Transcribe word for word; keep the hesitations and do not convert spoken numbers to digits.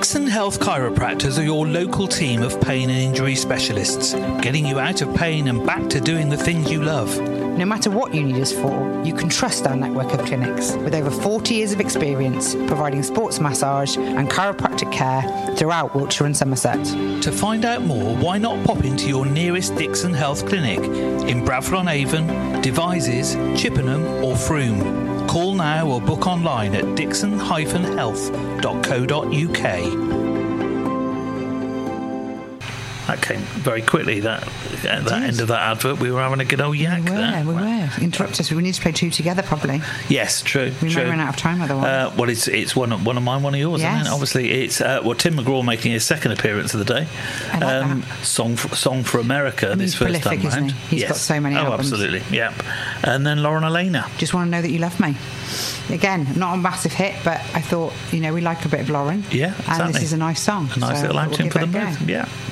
Dixon Health Chiropractors are your local team of pain and injury specialists, getting you out of pain and back to doing the things you love. No matter what you need us for, you can trust our network of clinics with over forty years of experience providing sports massage and chiropractic care throughout Wiltshire and Somerset. To find out more, why not pop into your nearest Dixon Health Clinic in Bradford-on-Avon, Devizes, Chippenham or Frome. Call now or book online at dixon dash health dot co dot uk. That came very quickly, that at that end of that advert. We were having a good old yak We were, there. we were. Interrupt us. We need to play two together, probably. Yes, true. We true. may run out of time otherwise. Uh, well, it's it's one of, one of mine, one of yours, Yes. isn't it? Obviously, it's uh, well, Tim McGraw making his second appearance of the day. I like that. Song for, Song for America, And this he's first prolific, time isn't round. he? He's Yes. got so many Oh, albums. absolutely, yeah. And then Lauren Elena. Just want to know that you love me. Again, not a massive hit, but I thought, you know, we like a bit of Lauren. Yeah, And exactly. this is a nice song. A nice so little we'll outing give for it them a go. both. Yeah.